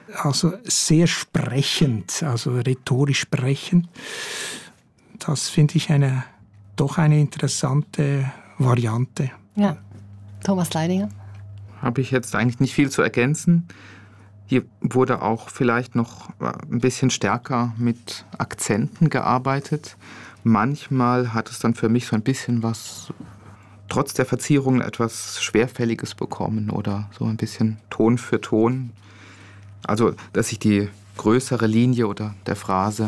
Also sehr sprechend, also rhetorisch sprechend. Das finde ich doch eine interessante Variante. Ja. Thomas Leidinger? Habe ich jetzt eigentlich nicht viel zu ergänzen. Hier wurde auch vielleicht noch ein bisschen stärker mit Akzenten gearbeitet. Manchmal hat es dann für mich so ein bisschen was, trotz der Verzierungen, etwas Schwerfälliges bekommen oder so ein bisschen Ton für Ton. Also, dass sich die größere Linie oder der Phrase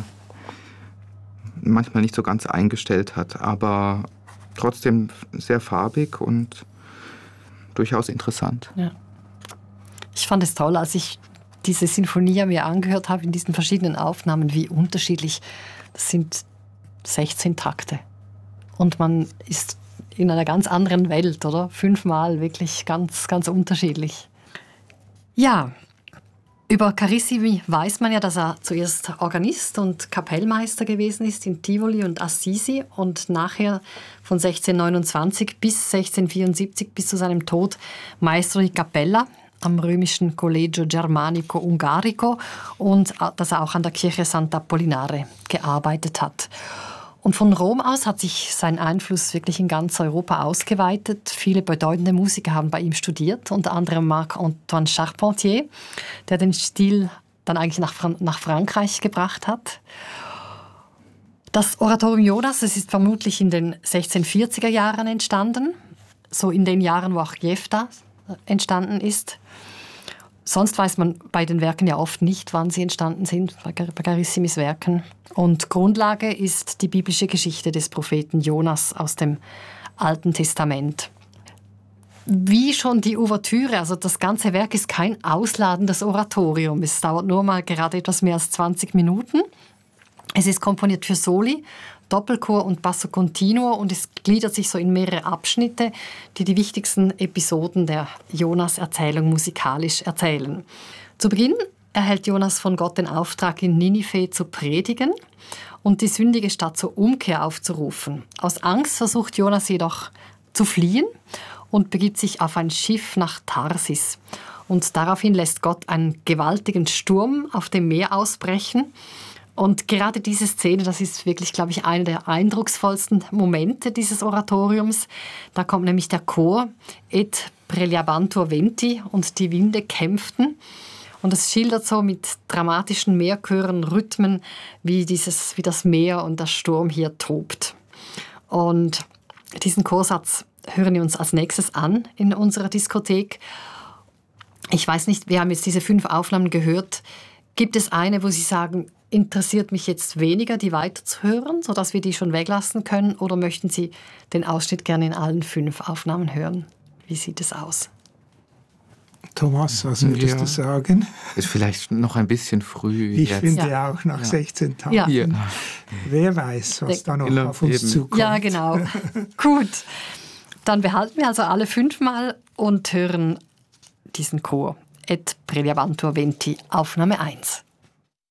manchmal nicht so ganz eingestellt hat, aber trotzdem sehr farbig und durchaus interessant. Ja. Ich fand es toll, als ich diese Sinfonie mir angehört habe in diesen verschiedenen Aufnahmen, wie unterschiedlich. Das sind 16 Takte. Und man ist in einer ganz anderen Welt, oder? 5-mal wirklich ganz, ganz unterschiedlich. Ja, über Carissimi weiß man ja, dass er zuerst Organist und Kapellmeister gewesen ist in Tivoli und Assisi und nachher von 1629 bis 1674, bis zu seinem Tod, Maestro di Cappella am römischen Collegio Germanico Ungarico und dass er auch an der Kirche Sant'Apollinare gearbeitet hat. Und von Rom aus hat sich sein Einfluss wirklich in ganz Europa ausgeweitet. Viele bedeutende Musiker haben bei ihm studiert, unter anderem Marc-Antoine Charpentier, der den Stil dann eigentlich nach Frankreich gebracht hat. Das Oratorium Jonas, es ist vermutlich in den 1640er Jahren entstanden, so in den Jahren, wo auch Jefta entstanden ist. Sonst weiß man bei den Werken ja oft nicht, wann sie entstanden sind, bei Carissimis Werken. Und Grundlage ist die biblische Geschichte des Propheten Jonas aus dem Alten Testament. Wie schon die Ouvertüre, also das ganze Werk ist kein ausladendes Oratorium. Es dauert nur mal gerade etwas mehr als 20 Minuten. Es ist komponiert für Soli, Doppelchor und Basso Continuo und es gliedert sich so in mehrere Abschnitte, die die wichtigsten Episoden der Jonas-Erzählung musikalisch erzählen. Zu Beginn erhält Jonas von Gott den Auftrag, in Ninive zu predigen und die sündige Stadt zur Umkehr aufzurufen. Aus Angst versucht Jonas jedoch zu fliehen und begibt sich auf ein Schiff nach Tarsis. Und daraufhin lässt Gott einen gewaltigen Sturm auf dem Meer ausbrechen. Und gerade diese Szene, das ist wirklich, glaube ich, einer der eindrucksvollsten Momente dieses Oratoriums. Da kommt nämlich der Chor «Et preliabantur venti» und die Winde kämpften. Und es schildert so mit dramatischen Mehrchören, Rhythmen, wie das Meer und der Sturm hier tobt. Und diesen Chorsatz hören wir uns als nächstes an in unserer Diskothek. Ich weiß nicht, wir haben jetzt diese 5 Aufnahmen gehört. Gibt es eine, wo Sie sagen, interessiert mich jetzt weniger, die weiterzuhören, sodass wir die schon weglassen können? Oder möchten Sie den Ausschnitt gerne in allen 5 Aufnahmen hören? Wie sieht es aus? Thomas, was würdest du sagen? Ist vielleicht noch ein bisschen früh. Ich jetzt. finde auch nach 16 Tagen. Ja. Wer weiß, was da noch auf uns zukommt. Ja, genau. Gut. Dann behalten wir also alle 5 Mal und hören diesen Chor. Et preliabantur venti, Aufnahme 1.